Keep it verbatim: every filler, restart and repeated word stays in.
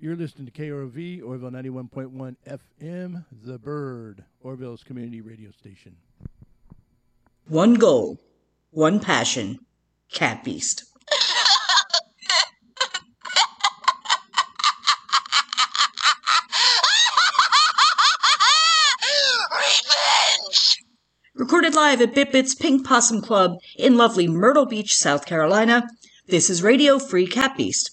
You're listening to K R O V, Orville ninety-one point one F M, The Bird, Orville's community radio station. One goal, one passion, Cat Beast. Revenge! Recorded live at Bit-Bit's Pink Possum Club in lovely Myrtle Beach, South Carolina, this is Radio Free Cat Beast,